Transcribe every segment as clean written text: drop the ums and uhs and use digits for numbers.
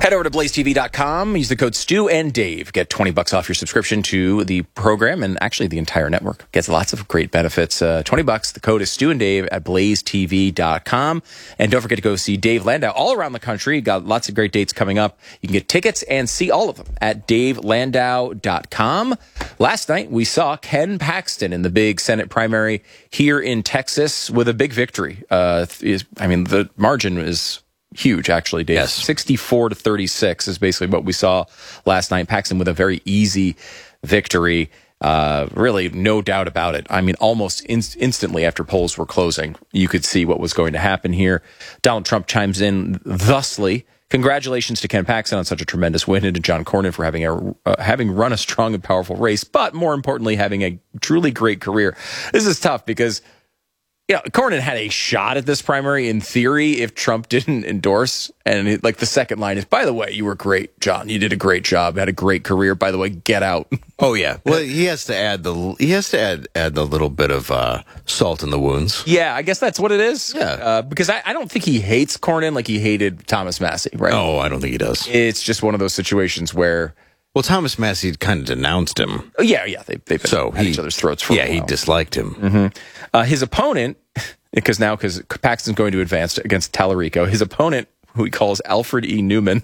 Head over to blazetv.com. Use the code Stu and Dave. Get $20 off your subscription to the program and actually the entire network. Gets lots of great benefits. $20. The code is Stu and Dave at blazetv.com. And don't forget to go see Dave Landau all around the country. Got lots of great dates coming up. You can get tickets and see all of them at davelandau.com. Last night, we saw Ken Paxton in the big Senate primary here in Texas with a big victory. The margin is huge, actually, Dave. Yes. 64-36 is basically what we saw last night. Paxton with a very easy victory. Really, no doubt about it. I mean, almost instantly after polls were closing, you could see what was going to happen here. Donald Trump chimes in thusly. Congratulations to Ken Paxton on such a tremendous win, and to John Cornyn for having run a strong and powerful race, but more importantly, having a truly great career. This is tough because Cornyn had a shot at this primary in theory if Trump didn't endorse. And the second line is, by the way, you were great, John. You did a great job. Had a great career. By the way, get out. Oh yeah. Well, he has to add the little bit of salt in the wounds. Yeah, I guess that's what it is. Yeah. Because I don't think he hates Cornyn like he hated Thomas Massie, right? No, I don't think he does. It's just one of those situations where. Well, Thomas Massie kind of denounced him. Yeah. They've been at each other's throats for a while. Yeah, he disliked him. Mm-hmm. His opponent, because Paxton's going to advance against Tallarico, his opponent, who he calls Alfred E. Newman,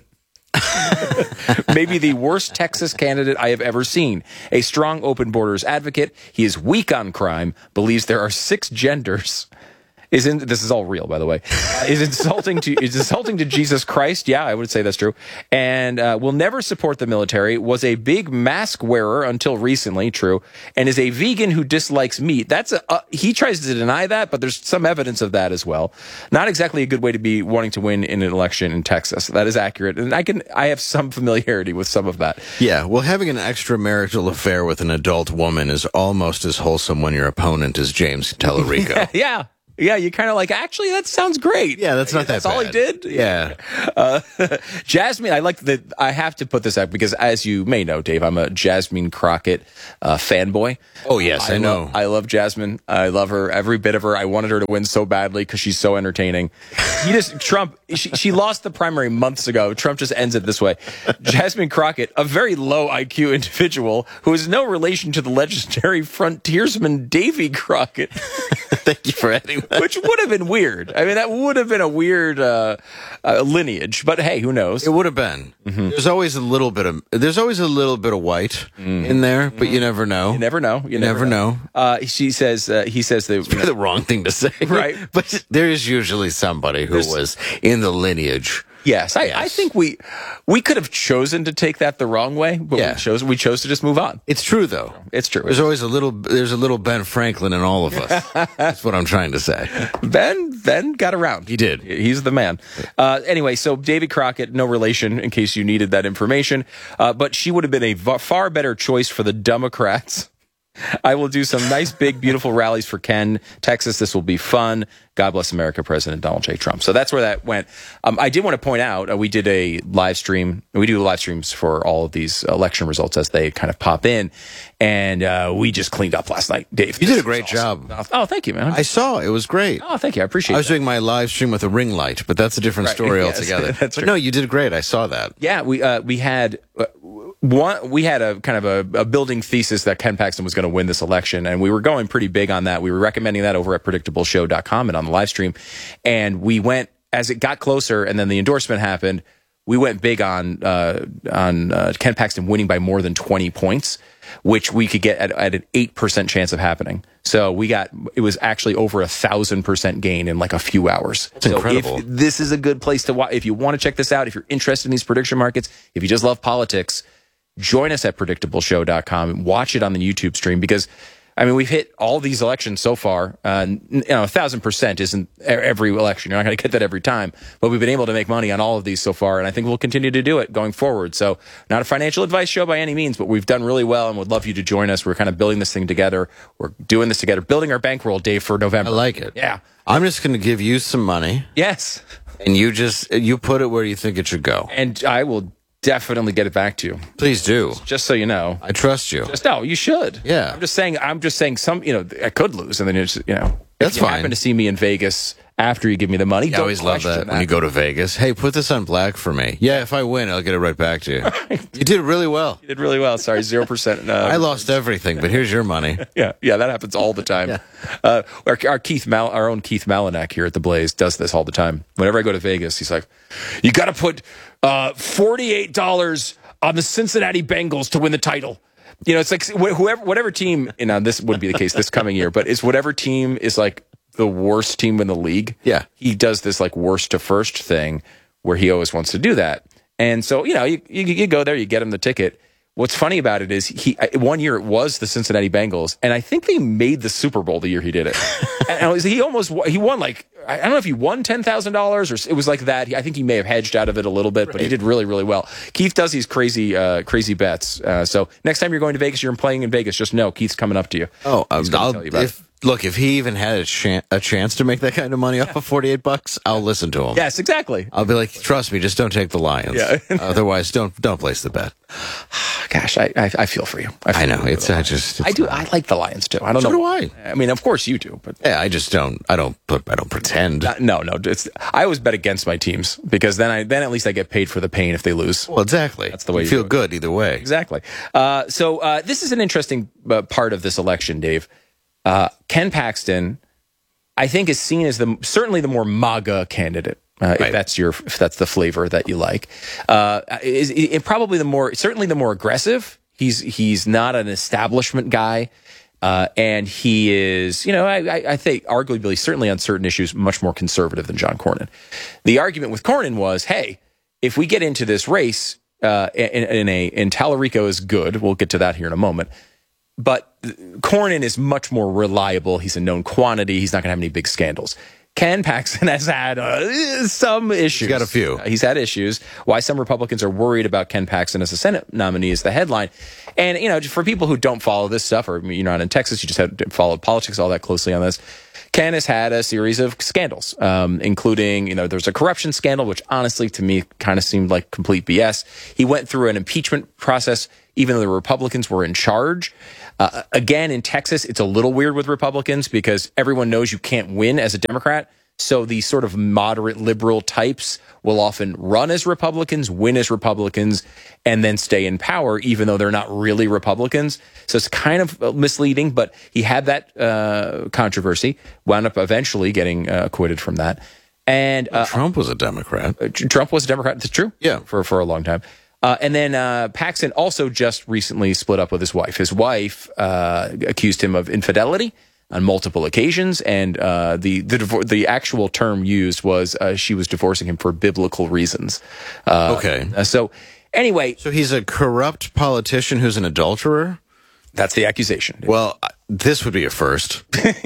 maybe the worst Texas candidate I have ever seen. A strong open borders advocate. He is weak on crime, believes there are 6 genders. This is all real, by the way. Is insulting to Jesus Christ. Yeah, I would say that's true. And will never support the military. Was a big mask wearer until recently. True. And is a vegan who dislikes meat. He tries to deny that, but there's some evidence of that as well. Not exactly a good way to be wanting to win in an election in Texas. That is accurate, and I have some familiarity with some of that. Yeah. Well, having an extramarital affair with an adult woman is almost as wholesome when your opponent is James Tallarico. Yeah. Yeah, you kind of actually, that sounds great. Yeah, that's not that bad. That's all he did? Yeah. Jasmine, I have to put this out because, as you may know, Dave, I'm a Jasmine Crockett fanboy. Oh, yes, I know. I love Jasmine. I love her, every bit of her. I wanted her to win so badly because she's so entertaining. She lost the primary months ago. Trump just ends it this way. Jasmine Crockett, a very low IQ individual who is no relation to the legendary frontiersman Davy Crockett. Thank you for adding that. Which would have been weird. I mean, that would have been a weird lineage. But hey, who knows? It would have been. Mm-hmm. There's always a little bit of white in there, but you never know. You never know. You never know. He says that it's the wrong thing to say, right? But there is usually somebody who was in the lineage. Yes, I think we could have chosen to take that the wrong way, but we chose to just move on. It's true, though. It's true. There's a little Ben Franklin in all of us. That's what I'm trying to say. Ben got around. He did. He's the man. Anyway, so Davy Crockett, no relation, in case you needed that information, but she would have been a far better choice for the Democrats. I will do some nice, big, beautiful rallies for Ken, Texas. This will be fun. God bless America, President Donald J. Trump. So that's where that went. I did want to point out, we did a live stream. We do live streams for all of these election results as they kind of pop in. And we just cleaned up last night, Dave. You did a great job. Oh, thank you, man. I saw. It was great. Oh, thank you. I appreciate it. I was doing my live stream with a ring light, but that's a different story altogether. That's true. No, you did great. I saw that. Yeah, we had... we had a kind of a building thesis that Ken Paxton was going to win this election, and we were going pretty big on that. We were recommending that over at predictableshow.com and on the live stream. And we went, as it got closer and then the endorsement happened, we went big on Ken Paxton winning by more than 20 points, which we could get at an 8% chance of happening. So it was actually over 1,000% gain in a few hours. That's incredible. This is a good place to watch. If you want to check this out, if you're interested in these prediction markets, if you just love politics, join us at predictableshow.com and watch it on the YouTube stream because, we've hit all these elections so far. 1,000% isn't every election. You're not going to get that every time. But we've been able to make money on all of these so far, and I think we'll continue to do it going forward. So not a financial advice show by any means, but we've done really well and would love you to join us. We're kind of building this thing together. We're doing this together, building our bankroll, Dave, for November. I like it. Yeah. I'm just going to give you some money. Yes. And you put it where you think it should go. And I will definitely get it back to you. Please do. Just so you know. I trust you. No, you should. Yeah. I'm just saying some, I could lose and then That's if you fine. happen to see me in Vegas after you give me the money, I don't always love question that when you go to Vegas. Hey, put this on black for me. Yeah, if I win, I'll get it right back to you. You did really well. You did really well. Sorry, 0%. I lost everything, but here's your money. Yeah, that happens all the time. Our own Keith Malinak here at the Blaze does this all the time. Whenever I go to Vegas, he's like, "You got to put $48 on the Cincinnati Bengals to win the title." You know, it's like whatever team. You know, this wouldn't be the case this coming year, but it's whatever team is like the worst team in the league. Yeah, he does this like worst to first thing where he always wants to do that. And so, you know, you go there, you get him the ticket. What's funny about it is one year it was the Cincinnati Bengals, and I think they made the Super Bowl the year he did it. And he won like, I don't know if he won $10,000 or it was like that. I think he may have hedged out of it a little bit, but he did really, really well. Keith does these crazy bets. So next time you're going to Vegas, you're playing in Vegas, just know Keith's coming up to you. Oh, Look, if he even had a chance to make that kind of money off of $48, I'll listen to him. Yes, exactly. I'll be like, trust me, just don't take the Lions. Yeah. Otherwise, don't place the bet. Gosh, I feel for you. I know. I do. I like the Lions too. I don't know. So do I. I mean, of course you do, but yeah, I just don't. I don't pretend. No. I always bet against my teams because then at least I get paid for the pain if they lose. Well, exactly. That's the way you feel good either way. Exactly. So this is an interesting part of this election, Dave. Ken Paxton, I think, is seen as certainly the more MAGA candidate. Right. If that's the flavor that you like, is probably certainly the more aggressive. He's not an establishment guy, and he is, you know, I think arguably, certainly on certain issues, much more conservative than John Cornyn. The argument with Cornyn was, hey, if we get into this race, and Tallarico is good, we'll get to that here in a moment. But Cornyn is much more reliable. He's a known quantity. He's not going to have any big scandals. Ken Paxton has had some issues. He's got a few. He's had issues. Why some Republicans are worried about Ken Paxton as a Senate nominee is the headline. And, you know, for people who don't follow this stuff, or you're not in Texas, you just haven't followed politics all that closely on this, Ken has had a series of scandals, including, you know, there's a corruption scandal, which honestly to me kind of seemed like complete BS. He went through an impeachment process, even though the Republicans were in charge. Again, in Texas, it's a little weird with Republicans because everyone knows you can't win as a Democrat. So the sort of moderate liberal types will often run as Republicans, win as Republicans, and then stay in power, even though they're not really Republicans. So it's kind of misleading, but he had that controversy, wound up eventually getting acquitted from that. And Trump was a Democrat. Trump was a Democrat. That's true. Yeah. For a long time. And then Paxton also just recently split up with his wife. His wife accused him of infidelity on multiple occasions, and the actual term used was she was divorcing him for biblical reasons. Okay. So anyway, so he's a corrupt politician who's an adulterer? That's the accusation. Well, this would be a first.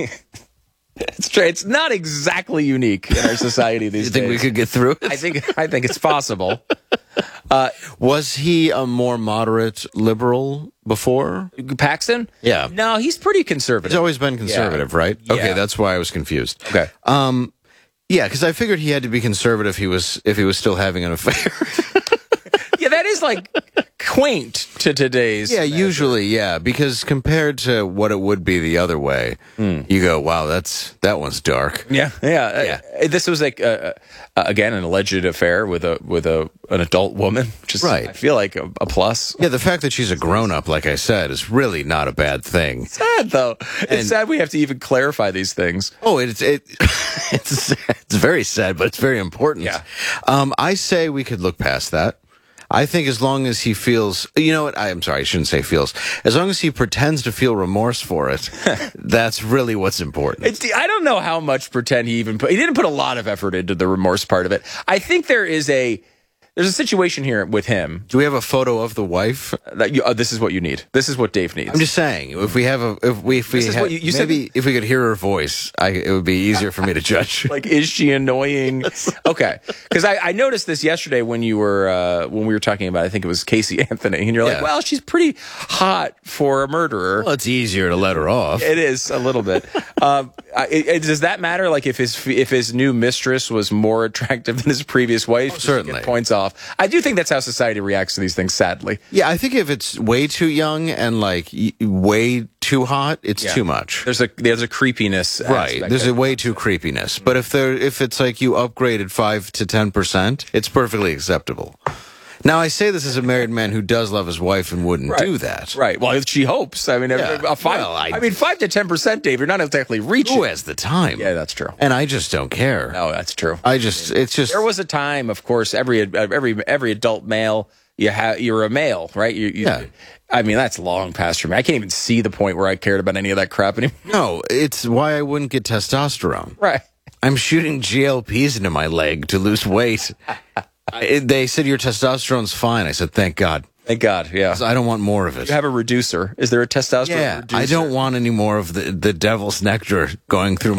It's not exactly unique in our society these days. You think we could get through it? I think it's possible. Was he a more moderate liberal before? Paxton? Yeah. No, he's pretty conservative. He's always been conservative, right? Yeah. Okay, that's why I was confused. Okay. Yeah, because I figured he had to be conservative if he was still having an affair. Yeah, that is like quaint to today's. Yeah, usually, yeah, because compared to what it would be the other way, you go, wow, that one's dark. Yeah. This was like again an alleged affair with an adult woman, which is right. I feel like a plus. Yeah, the fact that she's a grown up, like I said, is really not a bad thing. Sad though. It's sad we have to even clarify these things. Oh, it's very sad, but it's very important. Yeah. I say we could look past that. I think as long as he feels, you know what, I'm sorry, I shouldn't say feels. As long as he pretends to feel remorse for it, that's really what's important. I don't know how much pretend he didn't put a lot of effort into the remorse part of it. I think there's a situation here with him. Do we have a photo of the wife? This is what you need. This is what Dave needs. I'm just saying, if we could hear her voice, it would be easier for me to judge. Like, is she annoying? Yes. Okay, because I noticed this yesterday when we were talking about, I think it was Casey Anthony, and you're like, well, she's pretty hot for a murderer. Well, it's easier to let her off. It is a little bit. Does that matter? Like if his new mistress was more attractive than his previous wife, certainly get points off. I do think that's how society reacts to these things. Sadly, yeah. I think if it's way too young and like way too hot, it's too much. There's a creepiness, right? There's a way too creepiness. But if it's like you upgraded 5 to 10%, it's perfectly acceptable. Now, I say this as a married man who does love his wife and wouldn't do that. Right. Well, she hopes. I mean, Yeah. 5 to 10%, Dave, you're not exactly reaching. Who has the time? Yeah, that's true. And I just don't care. No, that's true. It's just. There was a time, of course, every adult male, you're a male, right? Yeah. I mean, that's long past for me. I can't even see the point where I cared about any of that crap anymore. No, it's why I wouldn't get testosterone. Right. I'm shooting GLPs into my leg to lose weight. They said your testosterone's fine. I said, thank God. Thank God, yeah. 'Cause I don't want more of it. You have a reducer. Is there a testosterone reducer? I don't want any more of the devil's nectar going through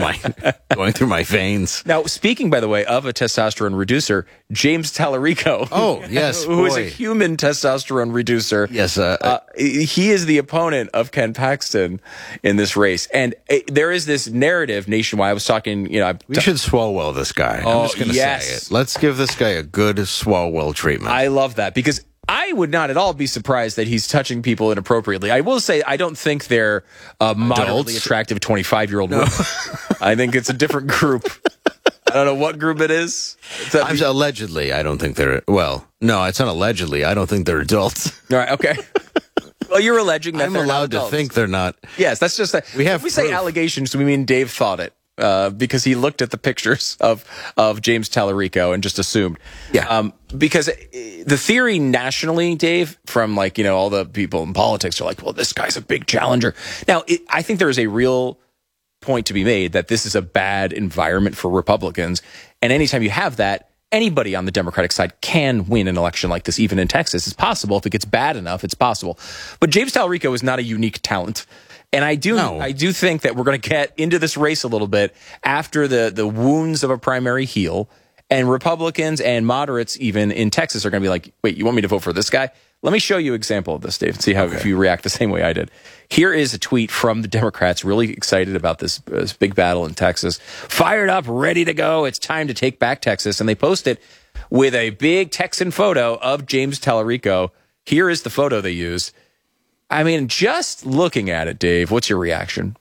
my veins. Now, speaking, by the way, of a testosterone reducer, James Tallarico. Oh, yes, who is a boy. human testosterone reducer. Yes. He is the opponent of Ken Paxton in this race. And there is this narrative nationwide. I was talking, We should Swalwell this guy. I'm just going to say it. Let's give this guy a good Swalwell treatment. I love that because I would not at all be surprised that he's touching people inappropriately. I will say I don't think they're moderately attractive 25-year-old women. I think it's a different group. I don't know what group it is. Allegedly, I don't think they're... Well, no, it's not allegedly. I don't think they're adults. All right, okay. Well, you're alleging that I'm they're allowed not to think they're not. Yes, that's just that. If we say proof. allegations, we mean Dave thought it. Because he looked at the pictures of James Tallarico and just assumed. Yeah. Because the theory nationally, Dave, from all the people in politics are like, well, this guy's a big challenger. Now, I think there is a real point to be made that this is a bad environment for Republicans. And anytime you have that, anybody on the Democratic side can win an election like this, even in Texas. It's possible. If it gets bad enough, it's possible. But James Tallarico is not a unique talent. And I do think that we're going to get into this race a little bit after the wounds of a primary heal, and Republicans and moderates even in Texas are going to be like, wait, you want me to vote for this guy? Let me show you an example of this, Dave, and see how if you react the same way I did. Here is a tweet from the Democrats, really excited about this big battle in Texas. Fired up, ready to go. It's time to take back Texas. And they post it with a big Texan photo of James Tallarico. Here is the photo they used. I mean, just looking at it, Dave, what's your reaction?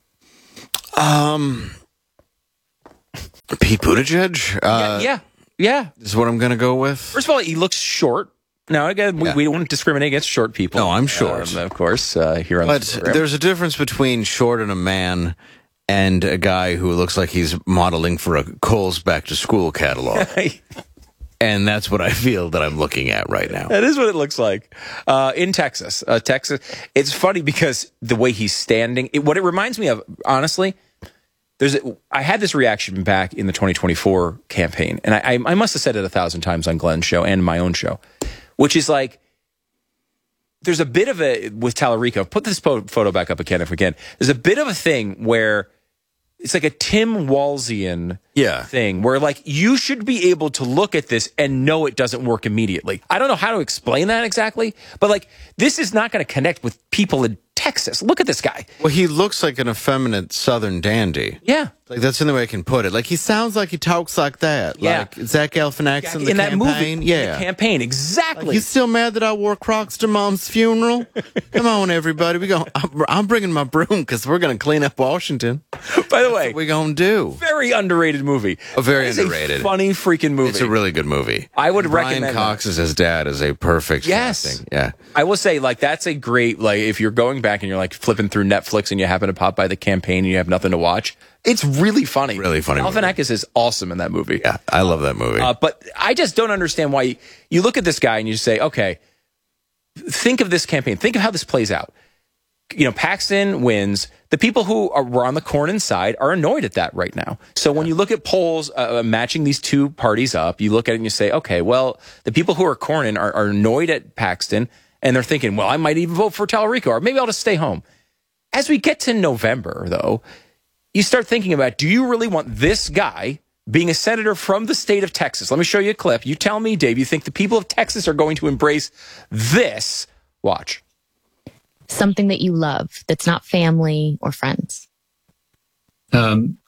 Pete Buttigieg? Yeah. Is what I'm going to go with. First of all, he looks short. Now, again, we don't discriminate against short people. No, I'm short. Of course, here on the program. There's a difference between short and a man and a guy who looks like he's modeling for a Kohl's Back to School catalog. And that's what I feel that I'm looking at right now. That is what it looks like in Texas. It's funny because the way he's standing, what it reminds me of, honestly, I had this reaction back in the 2024 campaign, and I must have said it 1,000 times on Glenn's show and my own show, which is like, there's a bit of with Tallarico, put this photo back up again if we can, there's a bit of a thing where it's like a Tim Walzian thing where you should be able to look at this and know it doesn't work immediately. I don't know how to explain that exactly, but this is not going to connect with people in Texas. Look at this guy. Well, he looks like an effeminate Southern dandy. Yeah. That's the only way I can put it. He sounds like he talks like that. Yeah. Like Zach Galifianakis in the that campaign. movie, the campaign, exactly. You still mad that I wore Crocs to Mom's funeral? Come on, everybody. I'm bringing my broom because we're going to clean up Washington. By the way, what we're going to do. Very underrated movie. Very underrated. Funny freaking movie. It's a really good movie. I would Brian recommend Cox as his dad is a perfect casting. Yes. Yeah. I will say, that's a great, if you're going back and you're flipping through Netflix and you happen to pop by the campaign and you have nothing to watch, it's really funny. Really funny. Galifianakis is awesome in that movie. Yeah, I love that movie. But I just don't understand why you look at this guy and you say, okay, think of this campaign. Think of how this plays out. Paxton wins. The people who were on the Cornyn side are annoyed at that right now. So when you look at polls matching these two parties up, you look at it and you say, okay, well, the people who are Cornyn are annoyed at Paxton, and they're thinking, well, I might even vote for Tallarico, or maybe I'll just stay home. As we get to November, though, you start thinking about, do you really want this guy being a senator from the state of Texas? Let me show you a clip. You tell me, Dave, you think the people of Texas are going to embrace this? Watch. Something that you love that's not family or friends.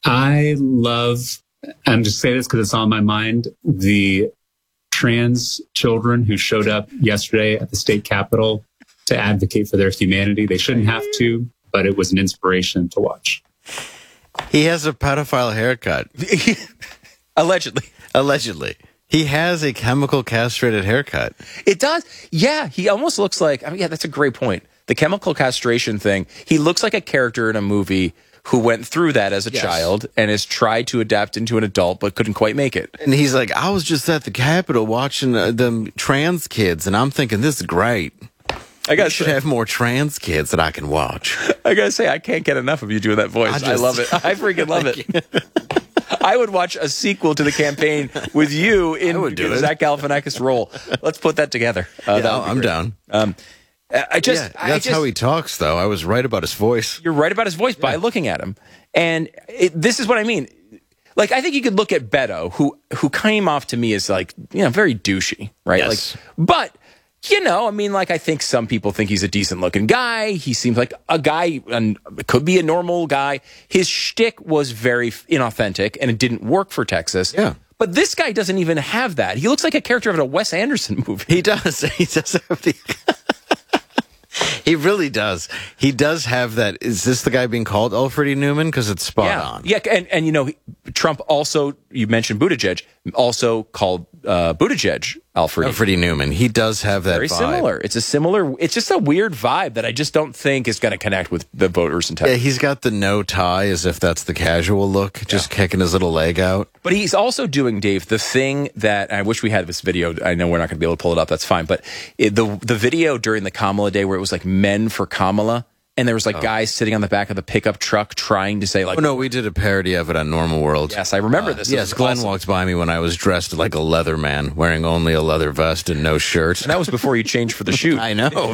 I love, I'm just saying this because it's on my mind, the trans children who showed up yesterday at the state capitol to advocate for their humanity. They shouldn't have to, but it was an inspiration to watch. He has a pedophile haircut. Allegedly. Allegedly. He has a chemical castrated haircut. It does. Yeah, he almost looks like, yeah, that's a great point. The chemical castration thing, he looks like a character in a movie who went through that as a child and has tried to adapt into an adult but couldn't quite make it. And he's like, I was just at the Capitol watching them trans kids, and I'm thinking, this is great. I should have more trans kids that I can watch. I gotta say, I can't get enough of you doing that voice. I love it. I freaking love it. I would watch a sequel to the campaign with you in Zach Galifianakis role. Let's put that together. I'm down. That's how he talks, though. I was right about his voice. You're right about his voice by looking at him. And this is what I mean. Like, I think you could look at Beto, who came off to me as, like, very douchey, right? Yes. Like, but, I mean, like, I think some people think he's a decent-looking guy. He seems like a guy, and could be a normal guy. His shtick was very inauthentic, and it didn't work for Texas. Yeah. But this guy doesn't even have that. He looks like a character of a Wes Anderson movie. He does. He does have the... He really does. He does have that. Is this the guy being called Alfred E. Newman? Because it's spot on. Yeah, and Trump also, you mentioned Buttigieg, also called Buttigieg Alfred E. Newman. He does have that very vibe. similar. It's just a weird vibe that I just don't think is going to connect with the voters in Texas. Yeah, he's got the no tie as if that's the casual look, just kicking his little leg out. But he's also doing, Dave, the thing that I wish we had this video. I know we're not going to be able to pull it up. That's fine. But the video during the Kamala Day where it was like Men for Kamala, and there was like guys sitting on the back of the pickup truck trying to say like, oh no, we did a parody of it on Normal World. Yes, I remember this. Yes, Glenn walked by me when I was dressed like a leather man, wearing only a leather vest and no shirt. And that was before you changed for the shoot. I know.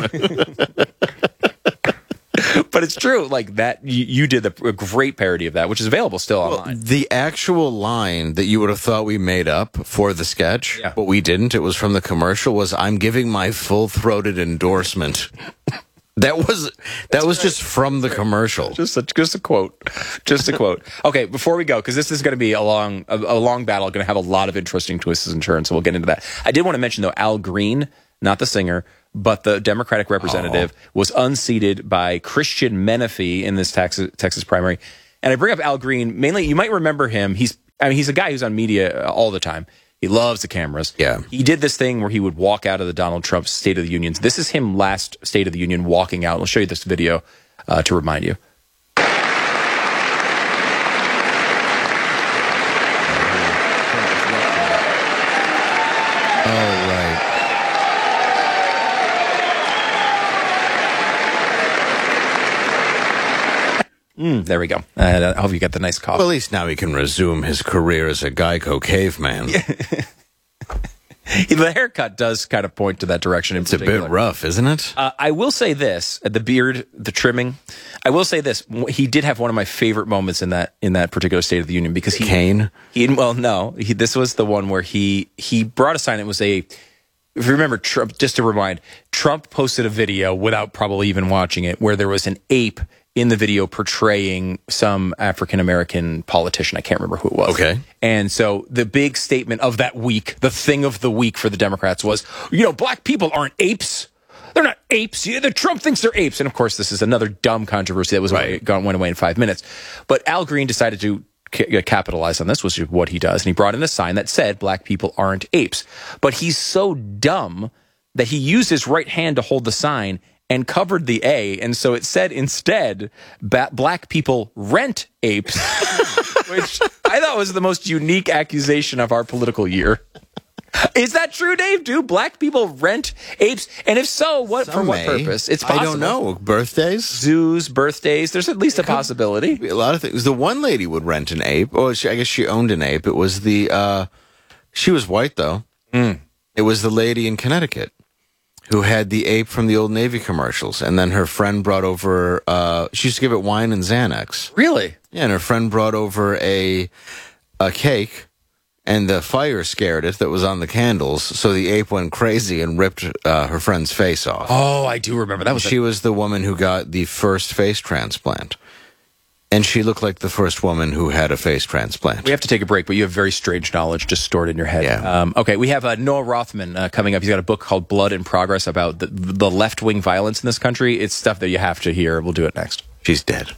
But it's true, like that. You did a great parody of that, which is available still online. The actual line that you would have thought we made up for the sketch, but we didn't. It was from the commercial. Was I'm giving my full-throated endorsement. That was just from the commercial. Just a quote. Just a quote. Okay, before we go, because this is going to be a long battle, going to have a lot of interesting twists and turns, so we'll get into that. I did want to mention, though, Al Green, not the singer, but the Democratic representative, was unseated by Christian Menefee in this Texas primary. And I bring up Al Green, mainly, you might remember him. He's a guy who's on media all the time. He loves the cameras. Yeah. He did this thing where he would walk out of the Donald Trump State of the Union. This is him last State of the Union walking out. I'll show you this video to remind you. Oh, right. There we go. I hope you got the nice cough. Well, at least now he can resume his career as a Geico caveman. The haircut does kind of point to that direction. It's a bit rough, isn't it? I will say this: the beard, the trimming. I will say this: he did have one of my favorite moments in that particular State of the Union because this was the one where he brought a sign. It was a. If you remember, Trump, just to remind, Trump posted a video without probably even watching it, where there was an ape in the video portraying some African-American politician. I can't remember who it was. Okay. And so the big statement of that week, the thing of the week for the Democrats was, black people aren't apes. They're not apes. The Trump thinks they're apes. And of course, this is another dumb controversy that went away in 5 minutes. But Al Green decided to capitalize on this, which is what he does. And he brought in a sign that said, black people aren't apes. But he's so dumb that he used his right hand to hold the sign and covered the A, and so it said instead, black people rent apes, which I thought was the most unique accusation of our political year. Is that true, Dave? Do black people rent apes? And if so, for what purpose? It's possible. I don't know. Birthdays? Zoos, birthdays. There's at least a possibility. A lot of things. The one lady would rent an ape. Oh, I guess she owned an ape. It was she was white, though. It was the lady in Connecticut who had the ape from the Old Navy commercials. And then her friend brought over, she used to give it wine and Xanax. Really? Yeah, and her friend brought over a cake, and the fire scared it that was on the candles, so the ape went crazy and ripped her friend's face off. Oh, I do remember. She was the woman who got the first face transplant. And she looked like the first woman who had a face transplant. We have to take a break, but you have very strange knowledge just stored in your head. Yeah. Okay, we have Noah Rothman coming up. He's got a book called Blood and Progress about the left-wing violence in this country. It's stuff that you have to hear. We'll do it next. She's dead.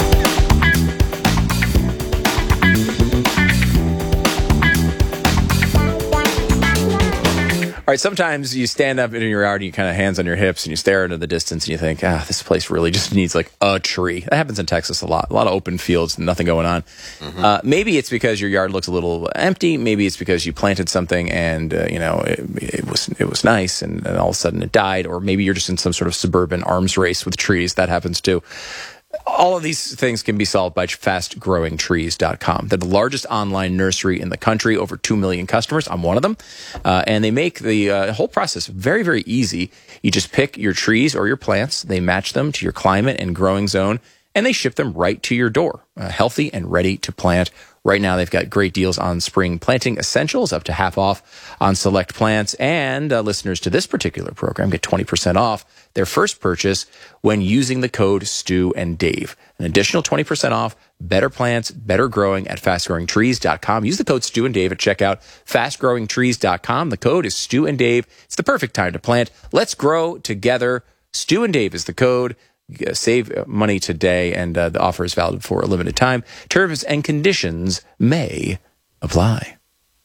All right, sometimes you stand up in your yard and you kind of hands on your hips and you stare into the distance and you think, this place really just needs like a tree. That happens in Texas a lot of open fields, nothing going on. Mm-hmm. Maybe it's because your yard looks a little empty. Maybe it's because you planted something and, it was nice and all of a sudden it died. Or maybe you're just in some sort of suburban arms race with trees. That happens too. All of these things can be solved by fastgrowingtrees.com. They're the largest online nursery in the country, over 2 million customers. I'm one of them. And they make the whole process very, very easy. You just pick your trees or your plants. They match them to your climate and growing zone, and they ship them right to your door, healthy and ready to plant. Right now, they've got great deals on spring planting essentials, up to half off on select plants. And listeners to this particular program get 20% off their first purchase when using the code Stu and Dave. An additional 20% off, better plants, better growing at fastgrowingtrees.com. Use the code Stu and Dave at checkout, fastgrowingtrees.com. The code is Stu and Dave. It's the perfect time to plant. Let's grow together. Stu and Dave is the code. Save money today, and the offer is valid for a limited time. Terms and conditions may apply.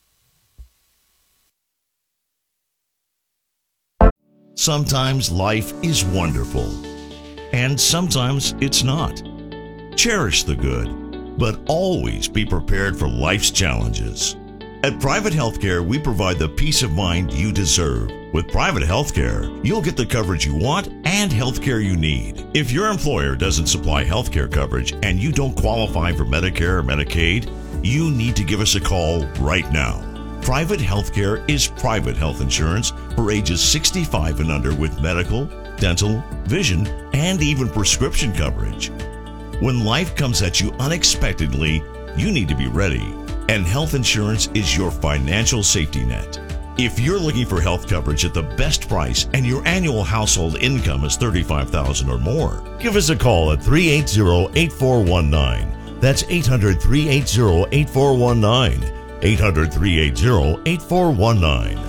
Sometimes life is wonderful, and sometimes it's not. Cherish the good, but always be prepared for life's challenges. At Private Healthcare, we provide the peace of mind you deserve. With Private Healthcare, you'll get the coverage you want and healthcare you need. If your employer doesn't supply healthcare coverage and you don't qualify for Medicare or Medicaid, you need to give us a call right now. Private Healthcare is private health insurance for ages 65 and under with medical, dental, vision, and even prescription coverage. When life comes at you unexpectedly, you need to be ready. And health insurance is your financial safety net. If you're looking for health coverage at the best price and your annual household income is $35,000 or more, give us a call at 380-8419. That's 800-380-8419. 800-380-8419.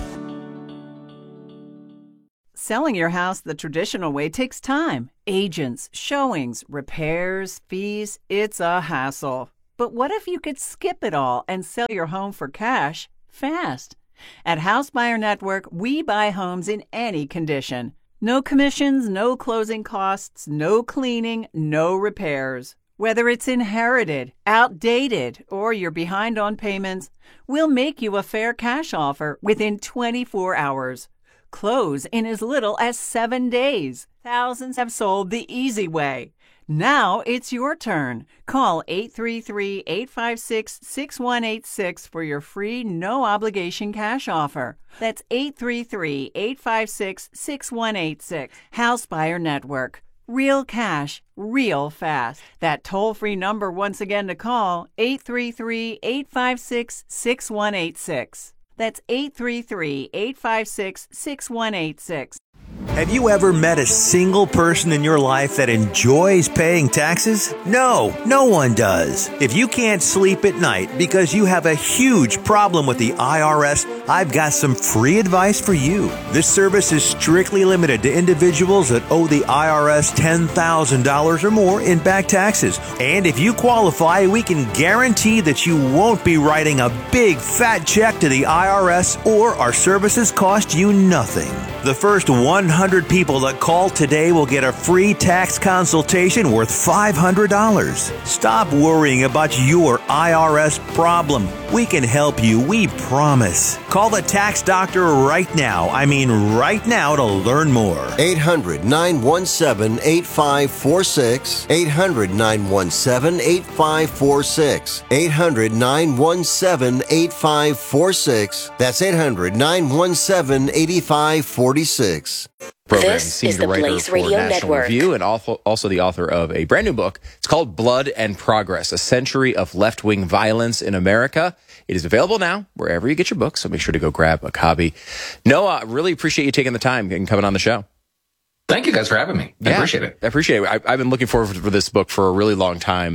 Selling your house the traditional way takes time. Agents, showings, repairs, fees, it's a hassle. But what if you could skip it all and sell your home for cash fast? At House Buyer Network, we buy homes in any condition. No commissions, no closing costs, no cleaning, no repairs. Whether it's inherited, outdated, or you're behind on payments, we'll make you a fair cash offer within 24 hours. Close in as little as 7 days. Thousands have sold the easy way. Now it's your turn. Call 833-856-6186 for your free, no-obligation cash offer. That's 833-856-6186. House Buyer Network. Real cash, real fast. That toll-free number once again to call, 833-856-6186. That's 833-856-6186. Have you ever met a single person in your life that enjoys paying taxes? No, no one does. If you can't sleep at night because you have a huge problem with the IRS, I've got some free advice for you. This service is strictly limited to individuals that owe the IRS $10,000 or more in back taxes. And if you qualify, we can guarantee that you won't be writing a big fat check to the IRS, or our services cost you nothing. The first 100 people that call today will get a free tax consultation worth $500. Stop worrying about your IRS problem. We can help you, we promise. Call the tax doctor right now. I mean right now, to learn more. 800-917-8546. 800-917-8546. 800-917-8546. That's 800-917-8546. Program, This senior is the writer Blaze for Radio National Network. Review, and also the author of a brand new book. It's called Blood and Progress: A Century of Left-Wing Violence in America. It is available now wherever you get your books, so make sure to go grab a copy. Noah, really appreciate you taking the time and coming on the show. Thank you guys for having me. I appreciate it. I appreciate it. I've been looking forward for this book for a really long time.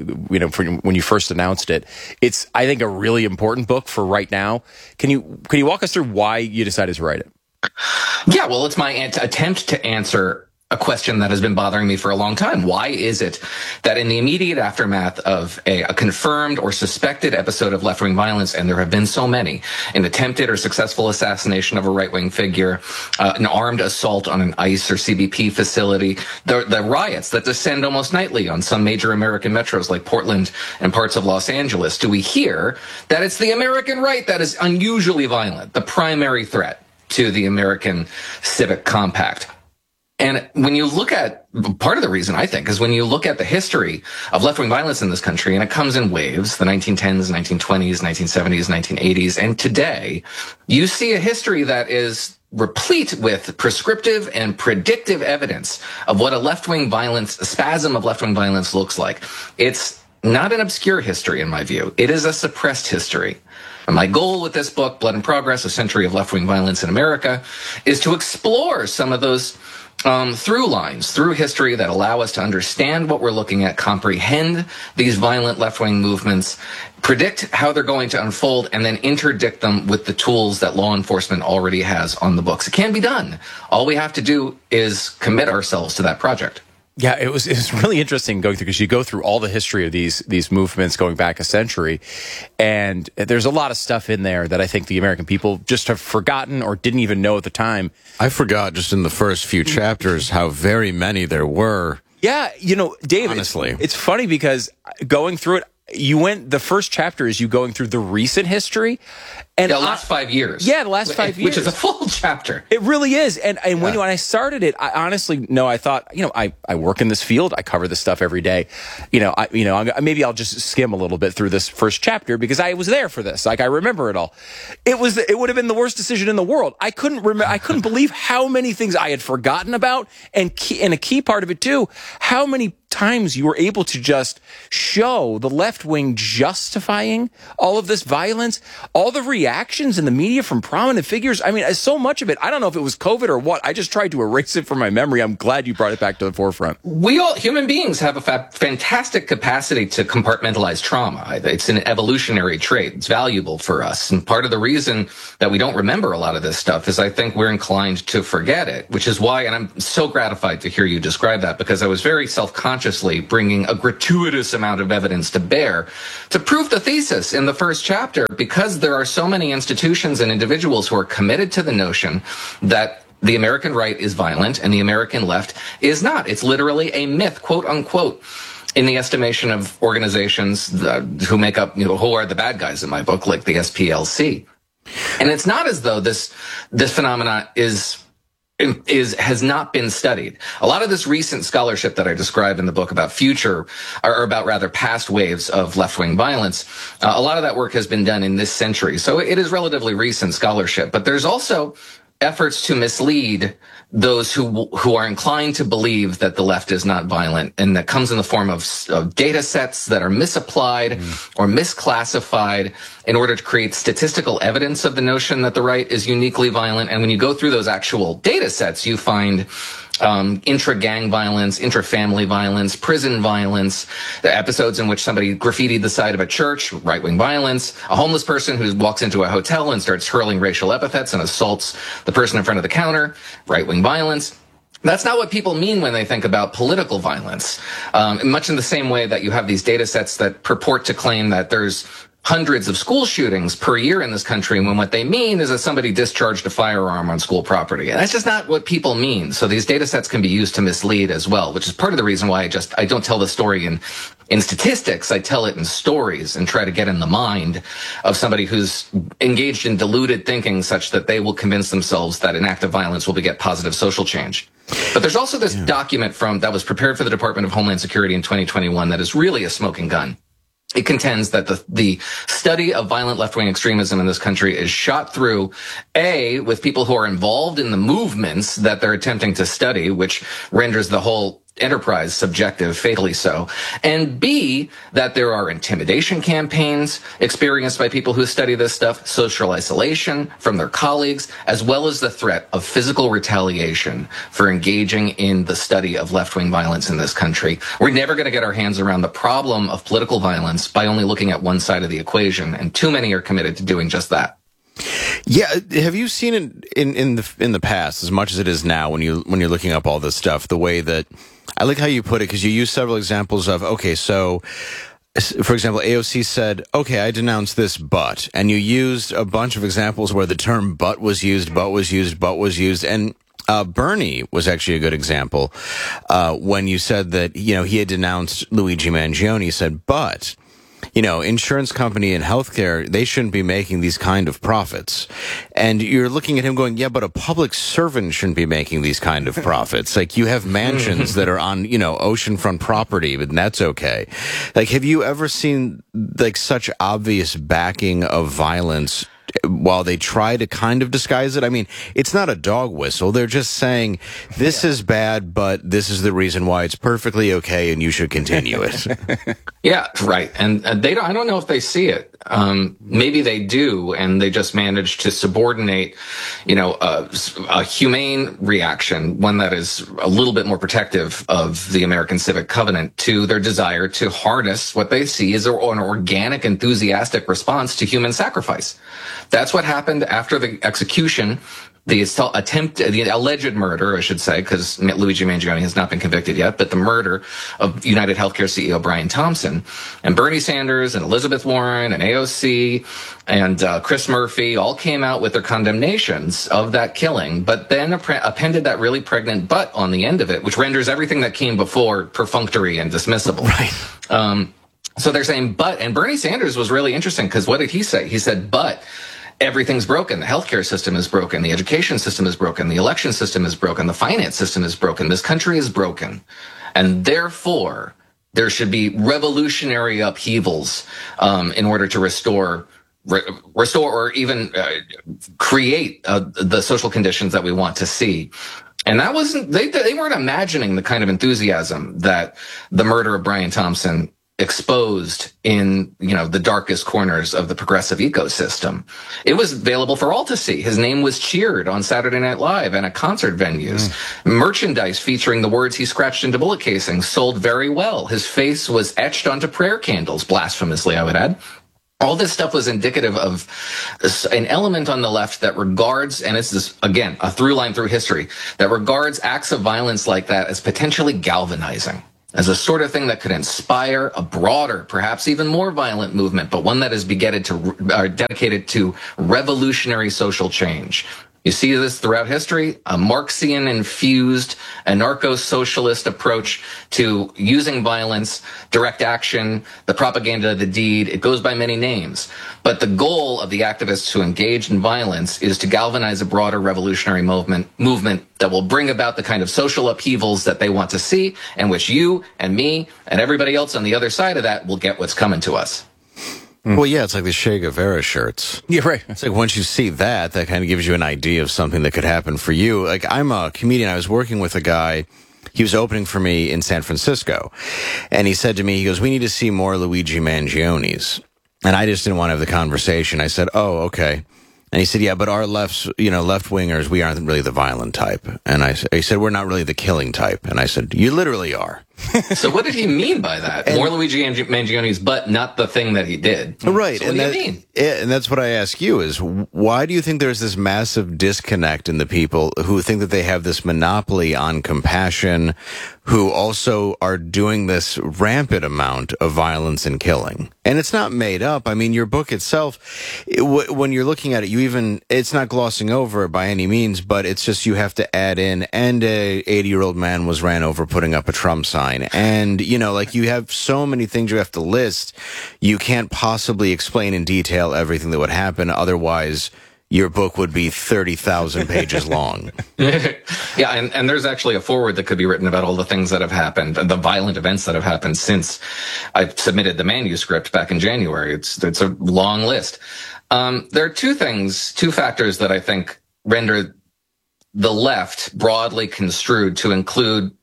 When you first announced it, it's, I think, a really important book for right now. Can you walk us through why you decided to write it? Yeah, well, it's my attempt to answer a question that has been bothering me for a long time. Why is it that in the immediate aftermath of a confirmed or suspected episode of left-wing violence, and there have been so many, an attempted or successful assassination of a right-wing figure, an armed assault on an ICE or CBP facility, the riots that descend almost nightly on some major American metros like Portland and parts of Los Angeles, do we hear that it's the American right that is unusually violent, the primary threat to the American civic compact? And when you look at, part of the reason, I think, is when you look at the history of left-wing violence in this country, and it comes in waves, the 1910s, 1920s, 1970s, 1980s, and today, you see a history that is replete with prescriptive and predictive evidence of what a spasm of left-wing violence looks like. It's not an obscure history, in my view. It is a suppressed history. And my goal with this book, Blood and Progress, A Century of Left-Wing Violence in America, is to explore some of those through lines, through history that allow us to understand what we're looking at, comprehend these violent left-wing movements, predict how they're going to unfold, and then interdict them with the tools that law enforcement already has on the books. It can be done. All we have to do is commit ourselves to that project. Yeah, it was really interesting going through, because you go through all the history of these movements going back a century, and there's a lot of stuff in there that I think the American people just have forgotten or didn't even know at the time. I forgot just in the first few chapters how very many there were. Yeah, Dave, honestly, it's funny because going through it, the first chapter is you going through the recent history. And the last 5 years. Yeah, the last 5 years. Which is a full chapter. It really is. And when I started it, I honestly, I thought, I work in this field. I cover this stuff every day. Maybe I'll just skim a little bit through this first chapter because I was there for this. Like, I remember it all. It would have been the worst decision in the world. I couldn't believe how many things I had forgotten about. And a key part of it too, how many times you were able to just show the left wing justifying all of this violence, all the reactions in the media from prominent figures. I mean, so much of it, I don't know if it was COVID or what. I just tried to erase it from my memory. I'm glad you brought it back to the forefront. Human beings have a fantastic capacity to compartmentalize trauma. It's an evolutionary trait. It's valuable for us. And part of the reason that we don't remember a lot of this stuff is I think we're inclined to forget it, which is why, and I'm so gratified to hear you describe that, because I was very self-consciously bringing a gratuitous amount of evidence to bear to prove the thesis in the first chapter, because there are so many institutions and individuals who are committed to the notion that the American right is violent and the American left is not. It's literally a myth, quote unquote, in the estimation of organizations who make up, who are the bad guys in my book, like the SPLC. And it's not as though this phenomena has not been studied. A lot of this recent scholarship that I describe in the book about past waves of left-wing violence, a lot of that work has been done in this century. So it is relatively recent scholarship, but there's also efforts to mislead those who are inclined to believe that the left is not violent, and that comes in the form of data sets that are misapplied or misclassified in order to create statistical evidence of the notion that the right is uniquely violent. And when you go through those actual data sets, you find intra-gang violence, intra-family violence, prison violence, the episodes in which somebody graffitied the side of a church, right-wing violence, a homeless person who walks into a hotel and starts hurling racial epithets and assaults the person in front of the counter, right-wing violence. That's not what people mean when they think about political violence. Much in the same way that you have these data sets that purport to claim that there's hundreds of school shootings per year in this country, when what they mean is that somebody discharged a firearm on school property. And that's just not what people mean. So these data sets can be used to mislead as well, which is part of the reason why I don't tell the story in statistics. I tell it in stories and try to get in the mind of somebody who's engaged in deluded thinking such that they will convince themselves that an act of violence will beget positive social change. But there's also this document that was prepared for the Department of Homeland Security in 2021 that is really a smoking gun. It contends that the study of violent left-wing extremism in this country is shot through, with people who are involved in the movements that they're attempting to study, which renders the whole enterprise subjective, fatally so, and B, that there are intimidation campaigns experienced by people who study this stuff, social isolation from their colleagues, as well as the threat of physical retaliation for engaging in the study of left-wing violence in this country. We're never going to get our hands around the problem of political violence by only looking at one side of the equation, and too many are committed to doing just that. Yeah, have you seen it in the past, as much as it is now, when you're looking up all this stuff, the way that I like how you put it, because you use several examples of, okay, so for example, AOC said, okay, I denounce this, but, and you used a bunch of examples where the term but was used, and Bernie was actually a good example when you said that, he had denounced Luigi Mangione. He said, but insurance company and healthcare, they shouldn't be making these kind of profits. And you're looking at him going, yeah, but a public servant shouldn't be making these kind of profits. Like, you have mansions that are on, oceanfront property, but that's okay. Like, have you ever seen like such obvious backing of violence while they try to kind of disguise it? I mean, it's not a dog whistle. They're just saying, this is bad, but this is the reason why it's perfectly okay and you should continue it. Yeah, right. And I don't know if they see it. Maybe they do, and they just manage to subordinate, a humane reaction, one that is a little bit more protective of the American civic covenant, to their desire to harness what they see as an organic, enthusiastic response to human sacrifice. That's what happened after the execution, the alleged murder, I should say, because Luigi Mangione has not been convicted yet, but the murder of United Healthcare CEO Brian Thompson. And Bernie Sanders and Elizabeth Warren and AOC and Chris Murphy all came out with their condemnations of that killing, but then appended that really pregnant but on the end of it, which renders everything that came before perfunctory and dismissible. Right. So they're saying, but, and Bernie Sanders was really interesting, because what did he say? He said, but everything's broken. The healthcare system is broken. The education system is broken. The election system is broken. The finance system is broken. This country is broken. And therefore, there should be revolutionary upheavals in order to restore or even create the social conditions that we want to see. And that wasn't, they weren't imagining the kind of enthusiasm that the murder of Brian Thompson exposed in, the darkest corners of the progressive ecosystem. It was available for all to see. His name was cheered on Saturday Night Live and at concert venues. Merchandise featuring the words he scratched into bullet casings sold very well. His face was etched onto prayer candles, blasphemously, I would add. All this stuff was indicative of an element on the left that regards, and this is, again, a through line through history, that regards acts of violence like that as potentially galvanizing, as a sort of thing that could inspire a broader, perhaps even more violent movement, but one that is dedicated to revolutionary social change. You see this throughout history, a Marxian-infused anarcho-socialist approach to using violence, direct action, the propaganda of the deed. It goes by many names. But the goal of the activists who engaged in violence is to galvanize a broader revolutionary movement that will bring about the kind of social upheavals that they want to see, and which you and me and everybody else on the other side of that will get what's coming to us. Well, yeah, it's like the Che Guevara shirts. Yeah, right. It's like once you see that kind of gives you an idea of something that could happen for you. Like, I'm a comedian. I was working with a guy. He was opening for me in San Francisco. And he said to me, he goes, we need to see more Luigi Mangiones. And I just didn't want to have the conversation. I said, oh, okay. And he said, yeah, but our left-wingers, we aren't really the violent type. And he said, we're not really the killing type. And I said, you literally are. So what did he mean by that? More Luigi Mangiones, but not the thing that he did. Right. So what do you mean? And that's what I ask you is, why do you think there's this massive disconnect in the people who think that they have this monopoly on compassion, who also are doing this rampant amount of violence and killing? And it's not made up. I mean, your book itself, when you're looking at it, it's not glossing over it by any means, but it's just you have to add in, and a 80-year-old man was ran over putting up a Trump sign. And, you have so many things you have to list. You can't possibly explain in detail everything that would happen. Otherwise, your book would be 30,000 pages long. Yeah, and there's actually a foreword that could be written about all the things that have happened, the violent events that have happened since I submitted the manuscript back in January. It's a long list. There are two factors that I think render the left broadly construed to include,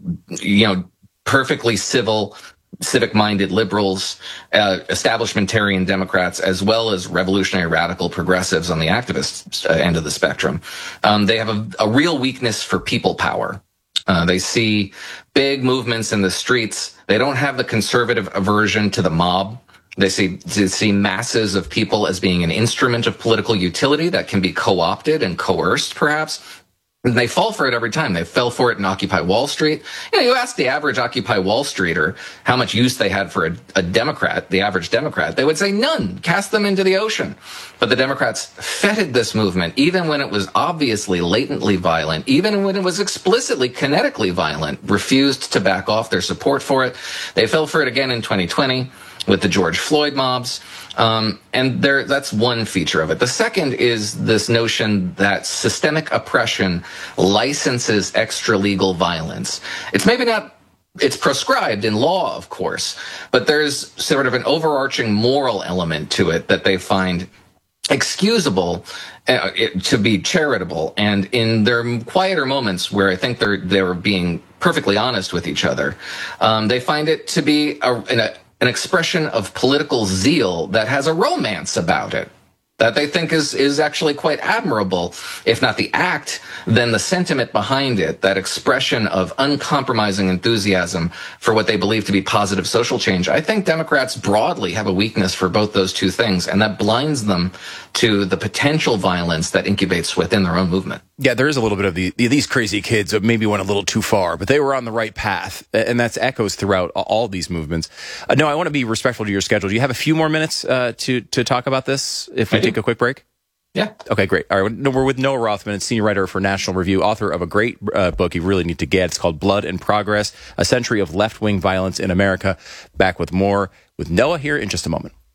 perfectly civic-minded liberals, establishmentarian Democrats, as well as revolutionary radical progressives on the activist end of the spectrum. They have a real weakness for people power. They see big movements in the streets. They don't have the conservative aversion to the mob. They see masses of people as being an instrument of political utility that can be co-opted and coerced, perhaps. And they fall for it every time. They fell for it in Occupy Wall Street. You ask the average Occupy Wall Streeter how much use they had for a Democrat, the average Democrat, they would say none. Cast them into the ocean. But the Democrats feted this movement, even when it was obviously latently violent, even when it was explicitly kinetically violent, refused to back off their support for it. They fell for it again in 2020 with the George Floyd mobs. And that's one feature of it. The second is this notion that systemic oppression licenses extra-legal violence. It's prescribed in law, of course, but there's sort of an overarching moral element to it that they find excusable to be charitable. And in their quieter moments where I think they're being perfectly honest with each other, they find it to be an expression of political zeal that has a romance about it, that they think is actually quite admirable, if not the act, then the sentiment behind it, that expression of uncompromising enthusiasm for what they believe to be positive social change. I think Democrats broadly have a weakness for both those two things, and that blinds them to the potential violence that incubates within their own movement. Yeah, there is a little bit of these crazy kids maybe went a little too far, but they were on the right path, and that's echoes throughout all these movements. No, I want to be respectful to your schedule. Do you have a few more minutes to talk about this if we take a quick break? Yeah. Okay, great. All right, we're with Noah Rothman, senior writer for National Review, author of a great book you really need to get. It's called Blood and Progress, A Century of Left-Wing Violence in America. Back with more with Noah here in just a moment.